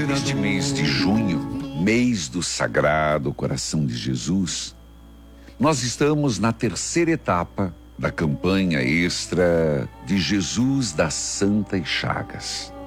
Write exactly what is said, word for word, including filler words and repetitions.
Neste mês de junho, mês do Sagrado Coração de Jesus, nós estamos na terceira etapa da campanha extra de Jesus das Santas Chagas.